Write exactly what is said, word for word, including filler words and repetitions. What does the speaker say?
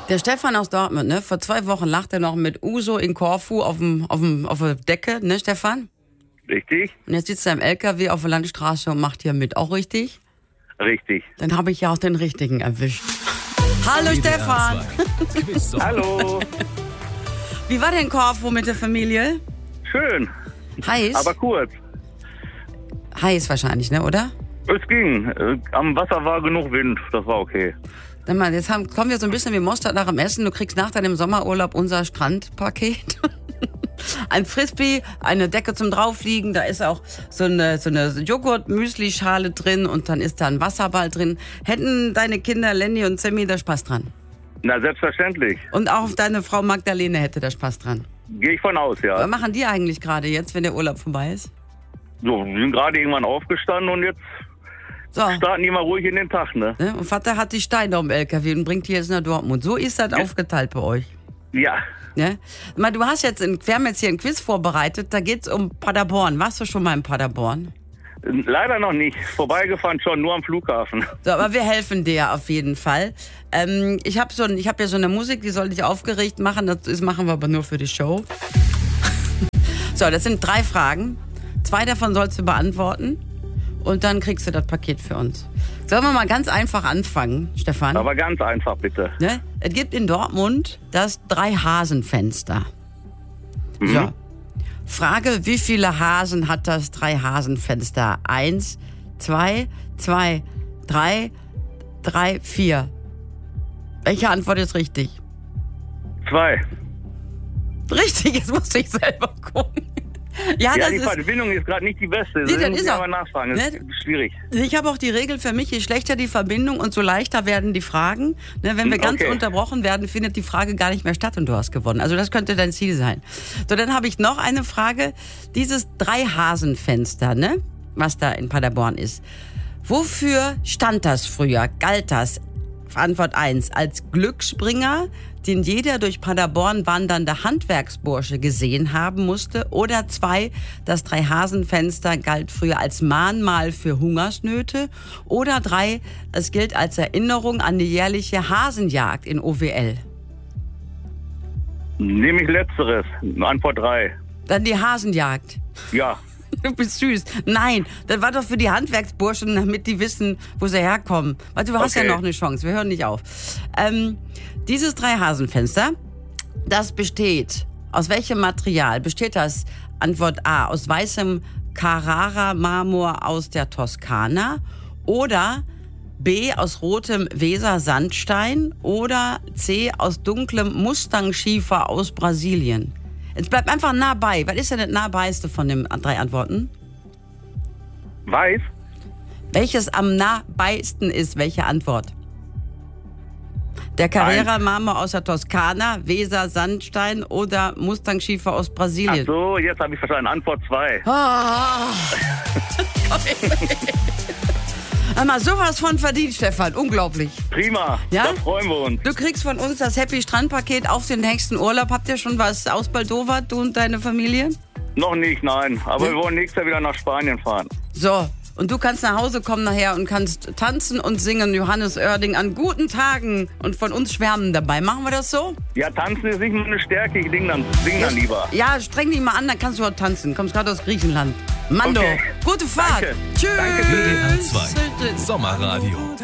Der Stefan aus Dortmund, ne? Vor zwei Wochen lacht er noch mit Uso in Korfu auf, dem, auf, dem, auf der Decke, ne, Stefan? Richtig? Und jetzt sitzt er im L K W auf der Landstraße und macht hier mit. Auch richtig? Richtig. Dann habe ich ja auch den richtigen erwischt. Hallo Stefan! Hallo! Wie war denn Korfu mit der Familie? Schön. Heiß? Aber kurz. Heiß wahrscheinlich, ne, oder? Es ging. Äh, Am Wasser war genug Wind. Das war okay. Dann mal, jetzt haben, kommen wir so ein bisschen wie Mostert nach dem Essen. Du kriegst nach deinem Sommerurlaub unser Strandpaket. Ein Frisbee, eine Decke zum Draufliegen, da ist auch so eine, so eine Joghurt-Müsli-Schale drin und dann ist da ein Wasserball drin. Hätten deine Kinder Lenny und Sammy da Spaß dran? Na, selbstverständlich. Und auch deine Frau Magdalene hätte da Spaß dran? Gehe ich von aus, ja. Was machen die eigentlich gerade jetzt, wenn der Urlaub vorbei ist? So, wir sind gerade irgendwann aufgestanden und jetzt So. starten die mal ruhig in den Tag, ne? Ne? Und Vater hat die Steine am L K W und bringt die jetzt nach Dortmund. So ist das Ja. aufgeteilt bei euch. Ja. Ne? Mal, du hast jetzt, ein, wir haben jetzt hier ein Quiz vorbereitet, da geht's um Paderborn. Warst du schon mal in Paderborn? Leider noch nicht. Vorbeigefahren schon, nur am Flughafen. So, aber wir helfen dir auf jeden Fall. Ähm, ich habe so, ein- ich hab ja so eine Musik, die soll dich aufgeregt machen. Das ist, machen wir aber nur für die Show. So, das sind drei Fragen. Zwei davon sollst du beantworten. Und dann kriegst du das Paket für uns. Sollen wir mal ganz einfach anfangen, Stefan? Aber ganz einfach, bitte. Ne? Es gibt in Dortmund das Drei-Hasen-Fenster. Mhm. So. Frage, wie viele Hasen hat das Drei-Hasen-Fenster? Eins, zwei, zwei, drei, drei, vier. Welche Antwort ist richtig? Zwei. Richtig, jetzt muss ich selber gucken. Ja, Ja, das die ist... Verbindung ist gerade nicht die beste. Nee, das muss ist ich auch- aber nachfragen. Das Ne? ist schwierig. Ich habe auch die Regel für mich, je schlechter die Verbindung und so leichter werden die Fragen. Ne, wenn wir Hm, ganz okay. unterbrochen werden, findet die Frage gar nicht mehr statt und du hast gewonnen. Also das könnte dein Ziel sein. So, dann habe ich noch eine Frage. Dieses Drei-Hasen-Fenster, ne, was da in Paderborn ist. Wofür stand das früher? Galt das? Antwort eins, als Glücksbringer, den jeder durch Paderborn wandernde Handwerksbursche gesehen haben musste. Oder zwei, das Drei-Hasen-Fenster galt früher als Mahnmal für Hungersnöte. Oder drei, es gilt als Erinnerung an die jährliche Hasenjagd in O W L. Nehme ich letzteres. Antwort drei. Dann die Hasenjagd. Ja. Du bist süß. Nein, das war doch für die Handwerksburschen, damit die wissen, wo sie herkommen. Warte, du hast Okay. ja noch eine Chance. Wir hören nicht auf. Ähm, dieses Drei-Hasen-Fenster, das besteht, aus welchem Material besteht das? Antwort A, aus weißem Carrara-Marmor aus der Toskana. Oder B, aus rotem Weser-Sandstein. Oder C, aus dunklem Mustang-Schiefer aus Brasilien. Jetzt bleibt einfach nah bei. Was ist denn das nahbeiste von den drei Antworten? Weiß? Welches am nahbeisten ist, welche Antwort? Der Carrera-Marmor aus der Toskana, Weser Sandstein oder Mustang-Schiefer aus Ach Brasilien? so, jetzt habe ich verstanden. Antwort zwei. Ah. Hör mal, sowas von verdient, Stefan. Unglaublich. Prima. Ja? Da freuen wir uns. Du kriegst von uns das Happy Strandpaket auf den nächsten Urlaub. Habt ihr schon was ausbaldowert, du und deine Familie? Noch nicht, nein. Aber Ja? wir wollen nächstes Jahr wieder nach Spanien fahren. So, und du kannst nach Hause kommen nachher und kannst tanzen und singen Johannes Oerding an guten Tagen und von uns schwärmen dabei. Machen wir das so? Ja, tanzen ist nicht meine Stärke. Ich sing dann, sing dann lieber. Ja, streng dich mal an, dann kannst du auch tanzen. Kommst gerade aus Griechenland. Mando, Okay. gute Fahrt. Danke. Tschüss. Danke. W D R zwei Sommerradio.